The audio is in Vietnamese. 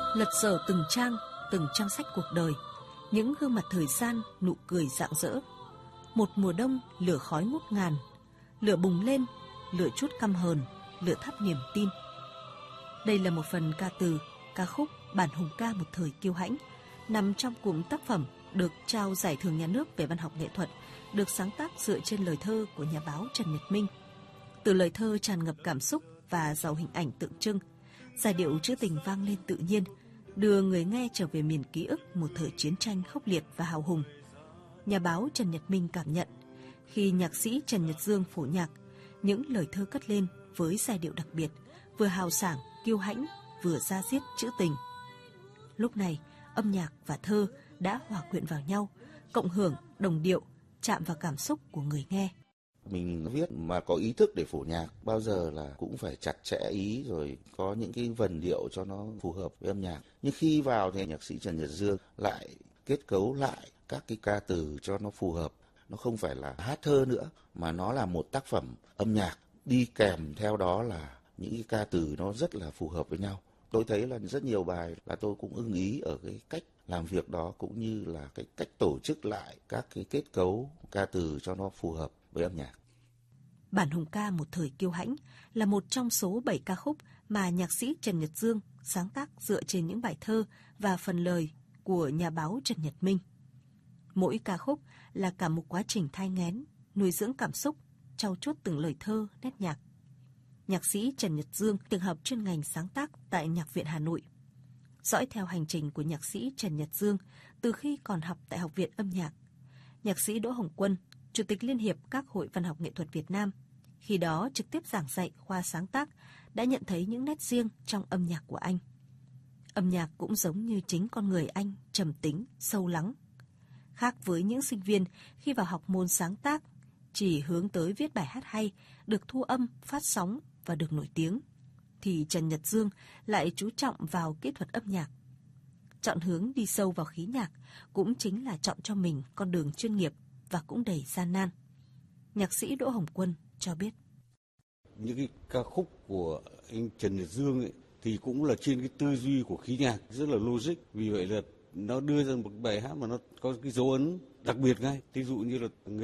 Lật dở từng trang sách cuộc đời, những gương mặt thời gian, nụ cười rạng rỡ. Một mùa đông lửa khói ngút ngàn, lửa bùng lên, lửa chút căm hờn, lửa thắp niềm tin. Đây là một phần ca từ, ca khúc Bản hùng ca một thời kiêu hãnh, nằm trong cụm tác phẩm được trao giải thưởng nhà nước về văn học nghệ thuật, được sáng tác dựa trên lời thơ của nhà báo Trần Nhật Minh. Từ lời thơ tràn ngập cảm xúc và giàu hình ảnh tượng trưng, giai điệu trữ tình vang lên tự nhiên, đưa người nghe trở về miền ký ức một thời chiến tranh khốc liệt và hào hùng. Nhà báo Trần Nhật Minh cảm nhận, khi nhạc sĩ Trần Nhật Dương phổ nhạc, những lời thơ cất lên với giai điệu đặc biệt, vừa hào sảng, kiêu hãnh, vừa da diết trữ tình. Lúc này, âm nhạc và thơ đã hòa quyện vào nhau, cộng hưởng, đồng điệu, chạm vào cảm xúc của người nghe. Mình viết mà có ý thức để phổ nhạc, bao giờ là cũng phải chặt chẽ ý, rồi có những cái vần điệu cho nó phù hợp với âm nhạc. Nhưng khi vào thì nhạc sĩ Trần Nhật Dương lại kết cấu lại các cái ca từ cho nó phù hợp. Nó không phải là hát thơ nữa, mà nó là một tác phẩm âm nhạc, đi kèm theo đó là những cái ca từ nó rất là phù hợp với nhau. Tôi thấy là rất nhiều bài là tôi cũng ưng ý ở cái cách làm việc đó, cũng như là cái cách tổ chức lại các cái kết cấu ca từ cho nó phù hợp với âm nhạc. Bản hùng ca một thời kiêu hãnh là một trong số 7 ca khúc mà nhạc sĩ Trần Nhật Dương sáng tác dựa trên những bài thơ và phần lời của nhà báo Trần Nhật Minh. Mỗi ca khúc là cả một quá trình thai nghén, nuôi dưỡng cảm xúc, trau chuốt từng lời thơ, nét nhạc. Nhạc sĩ Trần Nhật Dương từng học chuyên ngành sáng tác tại Nhạc viện Hà Nội. Dõi theo hành trình của nhạc sĩ Trần Nhật Dương từ khi còn học tại Học viện Âm nhạc, nhạc sĩ Đỗ Hồng Quân, Chủ tịch Liên hiệp các hội văn học nghệ thuật Việt Nam, khi đó trực tiếp giảng dạy khoa sáng tác, đã nhận thấy những nét riêng trong âm nhạc của anh. Âm nhạc cũng giống như chính con người anh, trầm tính, sâu lắng. Khác với những sinh viên khi vào học môn sáng tác, chỉ hướng tới viết bài hát hay, được thu âm, phát sóng và được nổi tiếng, thì Trần Nhật Dương lại chú trọng vào kỹ thuật âm nhạc. Chọn hướng đi sâu vào khí nhạc cũng chính là chọn cho mình con đường chuyên nghiệp và cũng đầy gian nan. Nhạc sĩ Đỗ Hồng Quân cho biết. Những cái ca khúc của anh Trần Nhật Dương ấy, thì cũng là trên cái tư duy của khí nhạc rất là logic. Vì vậy là nó đưa ra một bài hát mà nó có cái dấu ấn đặc biệt ngay. Ví dụ như là